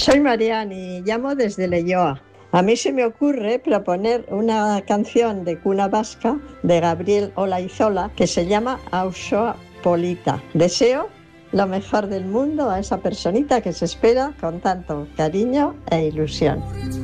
Soy Mariani y llamo desde Leioa. A mí se me ocurre proponer una canción de cuna vasca de Gabriel Olaizola que se llama Auzoa Polita. Deseo lo mejor del mundo a esa personita que se espera con tanto cariño e ilusión.